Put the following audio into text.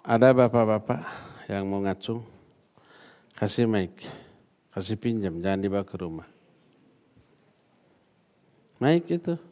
Ada bapak-bapak yang mau ngacung, kasih mic, kasih pinjam, jangan dibawa ke rumah. Mic itu.